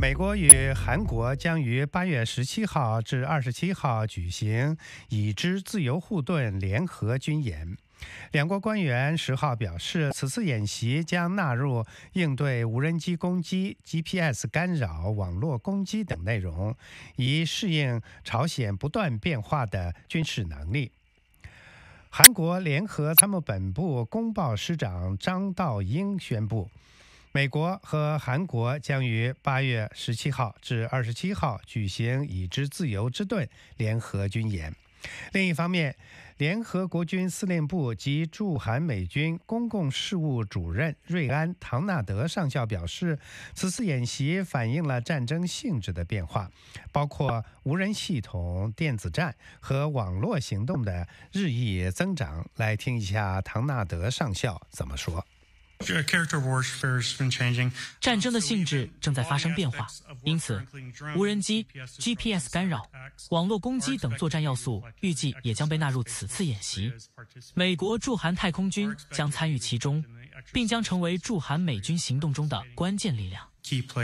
美国与韩国将于8月17号至27号举行已知自由护盾联合军演。两国官员10号表示，此次演习将纳入应对无人机攻击、GPS 干扰、网络攻击等内容，以适应朝鲜不断变化的军事能力。韩国联合参谋本部公报师长张道英宣布，美国和韩国将于8月17号至27号举行已知自由之盾联合军演。另一方面，联合国军司令部及驻韩美军公共事务主任瑞安·唐纳德上校表示，此次演习反映了战争性质的变化，包括无人系统、电子战和网络行动的日益增长。来听一下唐纳德上校怎么说。 战争的性质正在发生变化，因此无人机、GPS 干扰、网络攻击等作战要素预计也将被纳入此次演习。美国驻韩太空军将参与其中，并将成为驻韩美军行动中的关键力量。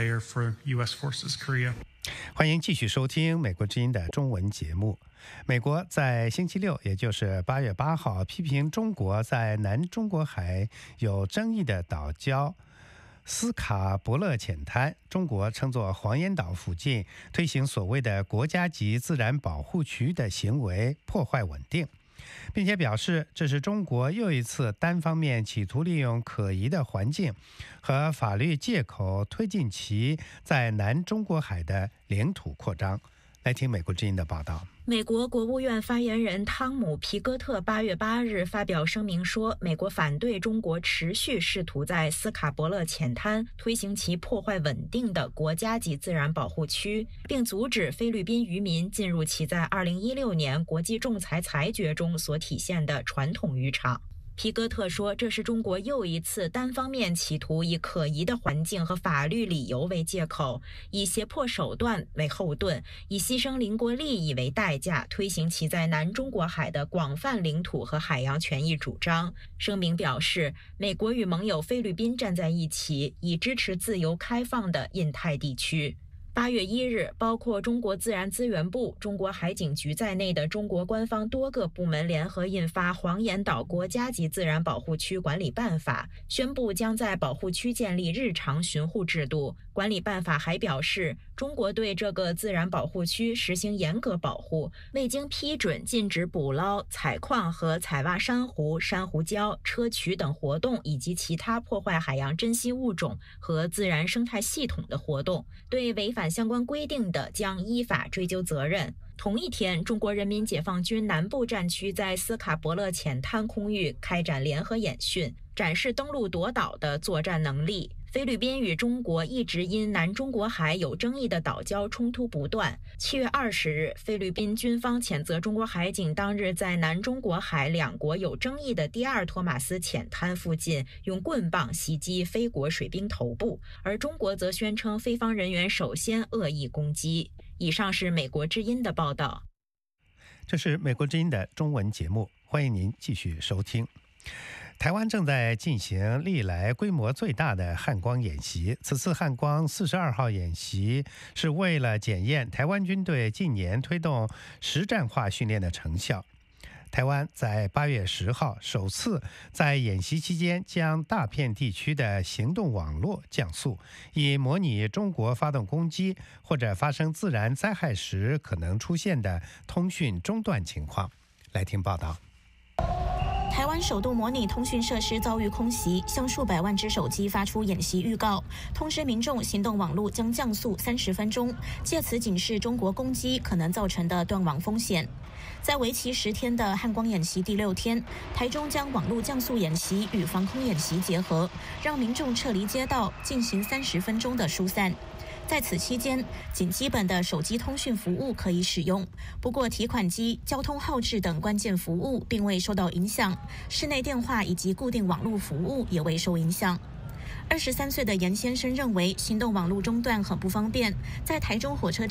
欢迎继续收听美国之音的中文节目。美国在星期六，也就是8月8号，批评中国在南中国海有争议的岛礁斯卡伯勒浅滩，中国称作黄岩岛附近推行所谓的国家级自然保护区的行为破坏稳定，并且表示这是中国又一次单方面企图利用可疑的环境和法律借口推进其在南中国海的领土扩张。来听美国之音的报道。 美国国务院发言人汤姆·皮戈特8月8日发表声明说，美国反对中国持续试图在斯卡伯勒浅滩推行其破坏稳定的国家级自然保护区，并阻止菲律宾渔民进入其在2016年国际仲裁裁决中所体现的传统渔场。皮戈特说，这是中国又一次单方面企图以可疑的环境和法律理由为借口，以胁迫手段为后盾，以牺牲邻国利益为代价，推行其在南中国海的广泛领土和海洋权益主张。声明表示，美国与盟友菲律宾站在一起，以支持自由开放的印太地区。8月1日，包括中国自然资源部、中国海警局在内的中国官方多个部门联合印发《黄岩岛国家级自然保护区管理办法》，宣布将在保护区建立日常巡护制度。管理办法还表示，中国对这个自然保护区实行严格保护，未经批准禁止捕捞、采矿和采挖珊瑚、珊瑚礁、砗磲等活动，以及其他破坏海洋珍稀物种和自然生态系统的活动。对违反相关规定的，将依法追究责任。同一天，中国人民解放军南部战区在斯卡伯勒浅滩空域开展联合演训，展示登陆夺岛的作战能力。菲律宾与中国一直因南中国海有争议的岛礁冲突不断。7月20日，菲律宾军方谴责中国海警当日在南中国海两国有争议的第二托马斯浅滩附近用棍棒袭击菲国水兵头部，而中国则宣称菲方人员首先恶意攻击。以上是美国之音的报道。 这是美国之音的中文节目，欢迎您继续收听。台湾正在进行历来规模最大的汉光演习。此次汉光42号演习是为了检验台湾军队近年推动实战化训练的成效。台湾在8月10号首次在演习期间将大片地区的行动网络降速，以模拟中国发动攻击或者发生自然灾害时可能出现的通讯中断情况。来听报道。 台湾首度模拟通讯设施遭遇空袭，向数百万只手机发出演习预告，通知民众行动网络将降速30分钟，借此警示中国攻击可能造成的断网风险。在为期10天的汉光演习第6天，台中将网络降速演习与防空演习结合，让民众撤离街道，进行30分钟的疏散。在此期间，仅基本的手机通讯服务可以使用，不过提款机、交通号志等关键服务并未受到影响，室内电话以及固定网络服务也未受影响。23岁的严先生认为，行动网络中断很不方便，在台中火车